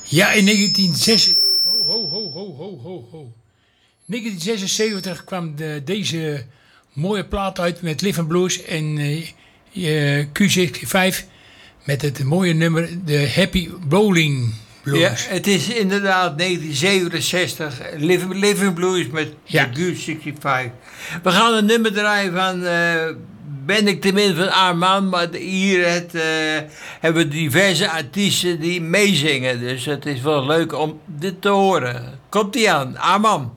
Ja, in 1976... Ho. 1976 kwam deze mooie plaat uit met Live and Blues en Q65 met het mooie nummer The Happy Bowling Blues. Ja, het is inderdaad 1967, Live and Blues met Ja. de Q65. We gaan een nummer draaien van Ben ik tenminste van Armand, maar hier hebben we diverse artiesten die meezingen. Dus het is wel leuk om dit te horen. Komt-ie aan, Armand.